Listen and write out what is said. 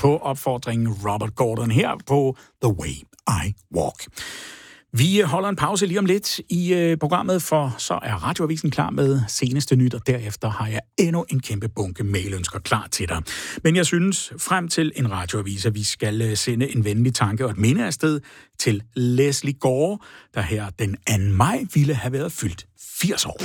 på opfordringen Robert Gordon her på The Way I Walk. Vi holder en pause lige om lidt i programmet, for så er Radioavisen klar med seneste nyt, og derefter har jeg endnu en kæmpe bunke mailønsker klar til dig. Men jeg synes, frem til en radioavis, at vi skal sende en venlig tanke og et minde afsted til Leslie Gore, der her den 2. maj ville have været fyldt 80 år.